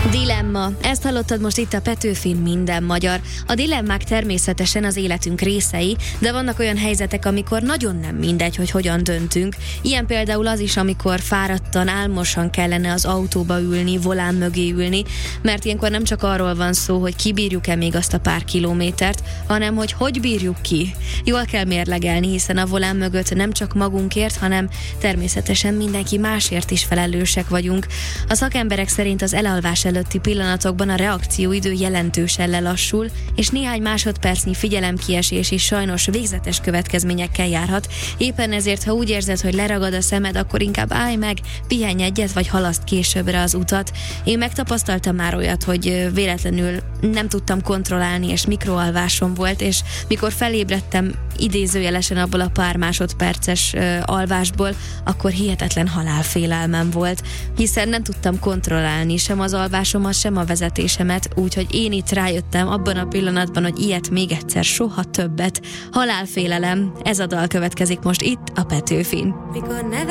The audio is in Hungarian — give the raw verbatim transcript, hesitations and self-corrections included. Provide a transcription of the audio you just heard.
Dilemma. Ezt hallottad most itt a Petőfin Minden magyar. A dilemmák természetesen az életünk részei, de vannak olyan helyzetek, amikor nagyon nem mindegy, hogy hogyan döntünk. Ilyen például az is, amikor fáradtan, álmosan kellene az autóba ülni, volán mögé ülni, mert ilyenkor nem csak arról van szó, hogy kibírjuk-e még azt a pár kilométert, hanem hogy hogy bírjuk ki. Jól kell mérlegelni, hiszen a volán mögött nem csak magunkért, hanem természetesen mindenki másért is felelősek vagyunk. A szakemberek szerint az elalvás előtti pillanatokban a reakcióidő jelentősen lelassul, és néhány másodpercnyi figyelemkiesés is sajnos végzetes következményekkel járhat. Éppen ezért, ha úgy érzed, hogy leragad a szemed, akkor inkább állj meg, pihenj egyet, vagy halaszd későbbre az utat. Én megtapasztaltam már olyat, hogy véletlenül nem tudtam kontrollálni, és mikroalvásom volt, és mikor felébredtem idézőjelesen abból a pár másodperces uh, alvásból, akkor hihetetlen halálfélelmem volt, hiszen nem tudtam kontrollálni sem az alvásomat, sem a vezetésemet, úgyhogy én itt rájöttem abban a pillanatban, hogy ilyet még egyszer soha többet. Halálfélelem, ez a dal következik most itt a Petőfin. Mikor